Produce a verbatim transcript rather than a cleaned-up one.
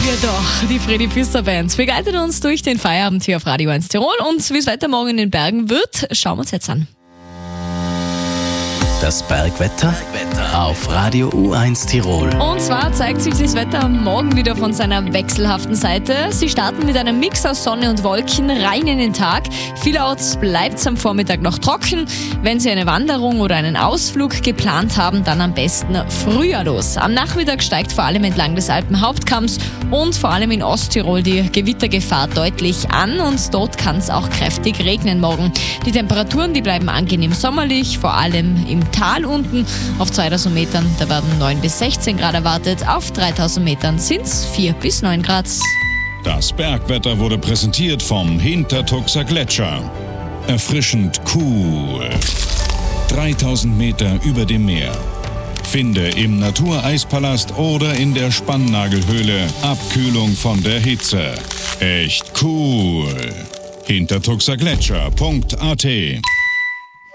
wir doch. Die Freddy Pfister Band begleitet uns durch den Feierabend hier auf Radio eins Tirol. Und wie es weiter morgen in den Bergen wird, schauen wir uns jetzt an. Das Bergwetter auf Radio U eins Tirol. Und zwar zeigt sich das Wetter morgen wieder von seiner wechselhaften Seite. Sie starten mit einem Mix aus Sonne und Wolken rein in den Tag. Vielerorts bleibt es am Vormittag noch trocken. Wenn Sie eine Wanderung oder einen Ausflug geplant haben, dann am besten früher los. Am Nachmittag steigt vor allem entlang des Alpenhauptkamms und vor allem in Osttirol die Gewittergefahr deutlich an und dort kann es auch kräftig regnen morgen. Die Temperaturen, die bleiben angenehm sommerlich, vor allem im Tal unten. Auf zweitausend Metern, da werden neun bis sechzehn Grad erwartet. Auf dreitausend Metern sind es vier bis neun Grad. Das Bergwetter wurde präsentiert vom Hintertuxer Gletscher. Erfrischend cool. dreitausend Meter über dem Meer. Finde im Natureispalast oder in der Spannnagelhöhle Abkühlung von der Hitze. Echt cool. hintertuxergletscher punkt a t